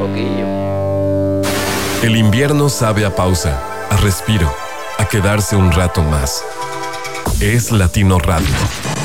poquillo. El invierno sabe a pausa, a respiro, a quedarse un rato más. Es Latino Radio.